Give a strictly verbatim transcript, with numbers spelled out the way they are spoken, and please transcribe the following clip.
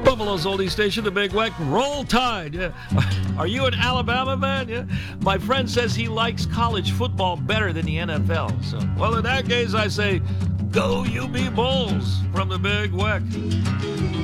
Buffalo's oldie station, the Big Weck. Roll Tide. Yeah. Are you an Alabama man? Yeah. My friend says he likes college football better than the N F L. So, well, in that case, I say, go U B Bulls from the Big Weck.